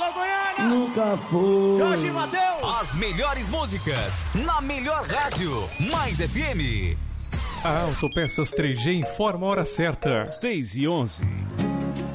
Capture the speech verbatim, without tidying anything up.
Alô, Goiânia! Nunca foi. Jorge Mateus! As melhores músicas na melhor rádio, Mais F M. A Autopeças três G informa a hora certa, seis e onze.